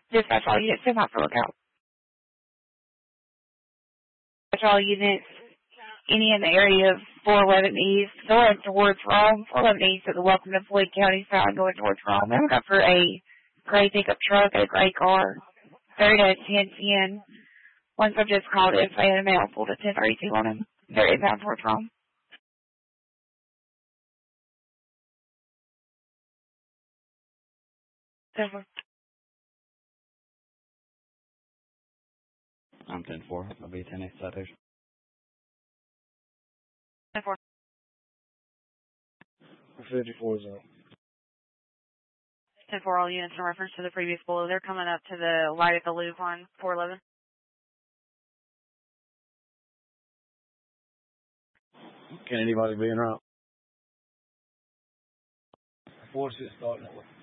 Dispatch all units, do not for lookout. Dispatch all units, any in the area of 411 East, going towards Rome. 411 East at the Welcome to Floyd County side, going towards Rome. I'm looking for a gray pickup truck, a gray car. 30-10-10. One subject called in, saying a male pulled a 1032 on him. They're inbound towards Rome. Over. I'm 10-4. I'll be 10-8 citation. 10-4. 54 is up. 10-4, all units in reference to the previous below. They're coming up to the light at the Louvre on 411. Can anybody be en route? 4-6 starting that way.